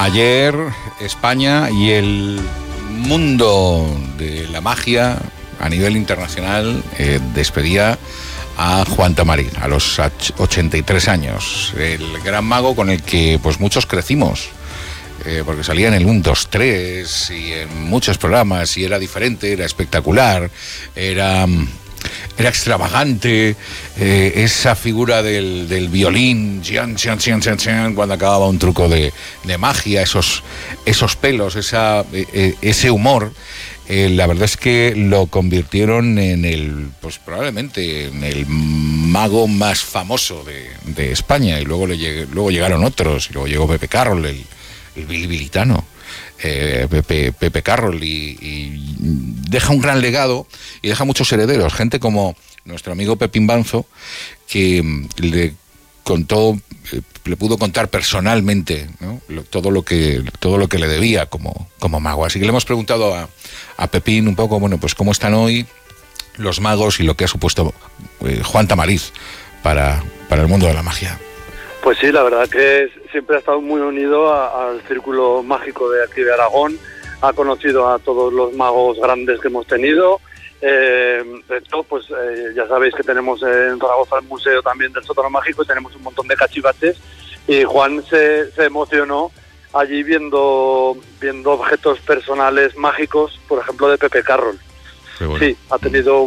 Ayer España y el mundo de la magia a nivel internacional despedía a Juan Tamariz a los 83 años, el gran mago con el que pues muchos crecimos, porque salía en el 1, 2, 3 y en muchos programas y era diferente, era espectacular, era extravagante, esa figura del violín, cuando acababa un truco de magia, esos pelos, ese humor. La verdad es que lo convirtieron en probablemente en el mago más famoso de España, y luego llegaron otros, y luego llegó Pepe Carroll, el bilibilitano. Pepe Carroll, y deja un gran legado y deja muchos herederos, gente como nuestro amigo Pepín Banzo, que le pudo contar personalmente, ¿no? todo lo que le debía como mago. Así que le hemos preguntado a Pepín un poco, bueno, pues cómo están hoy los magos y lo que ha supuesto Juan Tamariz para el mundo de la magia. Pues sí, la verdad que siempre ha estado muy unido al círculo mágico de aquí de Aragón. Ha conocido a todos los magos grandes que hemos tenido. De hecho, pues ya sabéis que tenemos en Zaragoza el museo también del sótano mágico y tenemos un montón de cachivaches. Y Juan se emocionó allí viendo objetos personales mágicos, por ejemplo, de Pepe Carroll. Bueno. Sí, ha tenido